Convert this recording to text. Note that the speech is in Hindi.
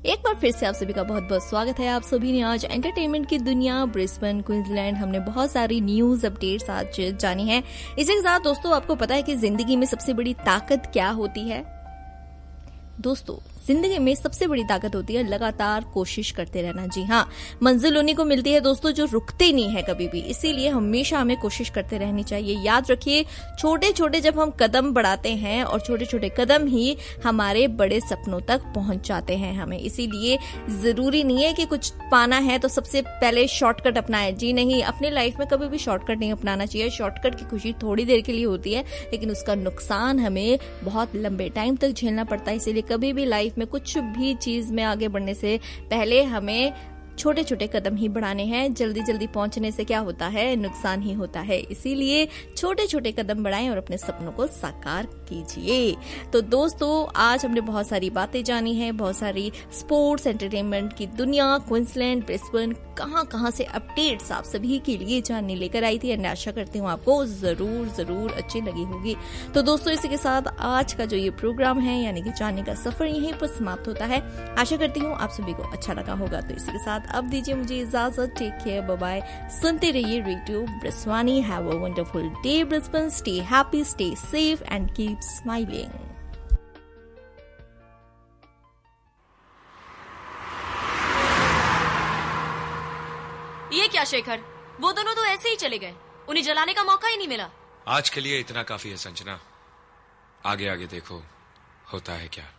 एक बार फिर से आप सभी का बहुत बहुत स्वागत है। आप सभी ने आज एंटरटेनमेंट की दुनिया, ब्रिस्बेन, क्वींसलैंड, हमने बहुत सारी न्यूज अपडेट्स आज जानी है। इसी के साथ दोस्तों आपको पता है कि जिंदगी में सबसे बड़ी ताकत क्या होती है? दोस्तों जिंदगी में सबसे बड़ी ताकत होती है लगातार कोशिश करते रहना। जी हाँ, मंजिल उन्हीं को मिलती है दोस्तों जो रुकते नहीं है कभी भी। इसीलिए हमेशा हमें कोशिश करते रहनी चाहिए। याद रखिए, छोटे छोटे जब हम कदम बढ़ाते हैं और छोटे छोटे कदम ही हमारे बड़े सपनों तक पहुंच जाते हैं हमें। इसीलिए जरूरी नहीं है कि कुछ पाना है तो सबसे पहले शॉर्टकट अपनाएं। जी नहीं, अपने लाइफ में कभी भी शॉर्टकट नहीं अपनाना चाहिए। शॉर्टकट की खुशी थोड़ी देर के लिए होती है, लेकिन उसका नुकसान हमें बहुत लंबे टाइम तक झेलना पड़ता है। इसीलिए कभी भी लाइफ में कुछ भी चीज में आगे बढ़ने से पहले हमें छोटे छोटे कदम ही बढ़ाने हैं। जल्दी जल्दी पहुंचने से क्या होता है, नुकसान ही होता है। इसीलिए छोटे छोटे कदम बढ़ाएं और अपने सपनों को साकार कीजिए। तो दोस्तों आज हमने बहुत सारी बातें जानी है, बहुत सारी स्पोर्ट्स एंटरटेनमेंट की दुनिया, क्वींसलैंड, ब्रिस्बेन, कहां से अपडेट्स आप सभी के लिए जानने लेकर आई थी। आशा करती हूँ आपको जरूर अच्छी लगी होगी। तो दोस्तों इसी के साथ आज का जो ये प्रोग्राम है यानी कि जानने का सफर यहीं पर समाप्त होता है। आशा करती हूँ आप सभी को अच्छा लगा होगा। तो इसी के साथ अब दीजिए मुझे इजाजत। Take care, bye bye. सुनते रहिए radio ब्रिस्वानी। Have a wonderful day Brisbane. Stay happy, stay safe and keep smiling. ये क्या शेखर, वो दोनों तो ऐसे ही चले गए, उन्हें जलाने का मौका ही नहीं मिला। आज के लिए इतना काफी है संजना, आगे आगे देखो होता है क्या।